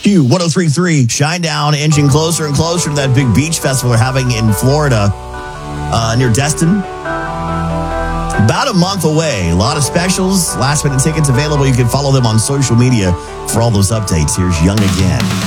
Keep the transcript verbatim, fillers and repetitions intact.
Q one oh three point three, Shinedown, inching closer and closer to that big beach festival they're having in Florida uh, near Destin. About a month away. A lot of specials, last minute tickets available. You can follow them on social media for all those updates. Here's Young Again.